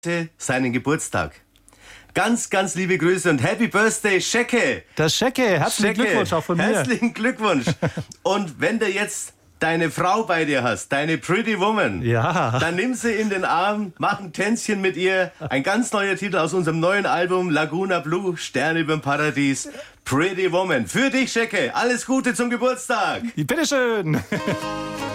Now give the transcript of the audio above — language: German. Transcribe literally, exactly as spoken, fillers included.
seinen Geburtstag. Ganz, ganz liebe Grüße und Happy Birthday, Schecke. Das Schecke, herzlichen Schecke, Glückwunsch auch von mir. Herzlichen Glückwunsch. Und wenn du jetzt deine Frau bei dir hast, deine Pretty Woman, ja. dann nimm sie in den Arm, mach ein Tänzchen mit ihr. Ein ganz neuer Titel aus unserem neuen Album Laguna Blue, Sterne überm Paradies. Pretty Woman. Für dich, Schecke. Alles Gute zum Geburtstag. Bitteschön.